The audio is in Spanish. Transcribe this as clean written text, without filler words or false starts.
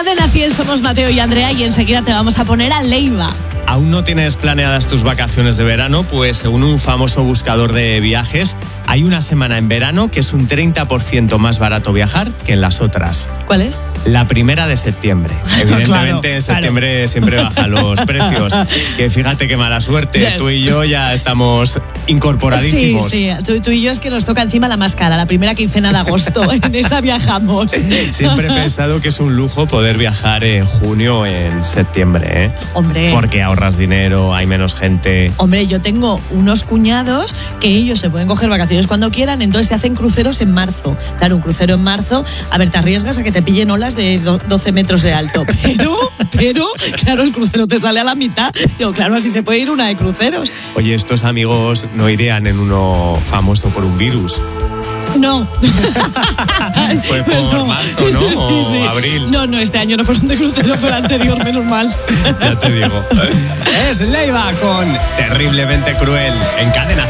Cadena 100, somos Mateo y Andrea y enseguida te vamos a poner a Leiva. ¿Aún no tienes planeadas tus vacaciones de verano? Pues según un famoso buscador de viajes, hay una semana en verano que es un 30% más barato viajar que en las otras. ¿Cuál es? La 1 de septiembre. Evidentemente en septiembre siempre bajan los precios. Que fíjate qué mala suerte, tú y yo ya estamos incorporadísimos. Sí, tú y yo es que nos toca encima la más cara, la primera quincena de agosto, en esa viajamos. Siempre he pensado que es un lujo poder viajar en junio o en septiembre, ¿eh? Hombre. Porque ahorras dinero, hay menos gente. Hombre, yo tengo unos cuñados que ellos se pueden coger vacaciones cuando quieran, entonces se hacen cruceros en marzo. Claro, un crucero en marzo, a ver, te arriesgas a que te pillen olas de 12 metros de alto, pero, claro, el crucero te sale a la mitad. Digo, claro, así se puede ir una de cruceros. Oye, estos amigos no irían en uno famoso por un virus. No. Fue por marzo, ¿no? Sí. O abril. No, este año no fueron de crucero, fue el anterior, menos mal. Ya te digo. Es Leiva con Terriblemente Cruel en Cadena.